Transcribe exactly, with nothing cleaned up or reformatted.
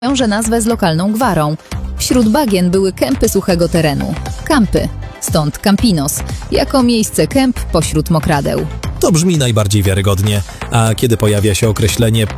wiąże nazwę z lokalną gwarą. Wśród bagien były kępy suchego terenu. Kampy, stąd Campinos, jako miejsce kęp pośród mokradeł. To brzmi najbardziej wiarygodnie, a kiedy pojawia się określenie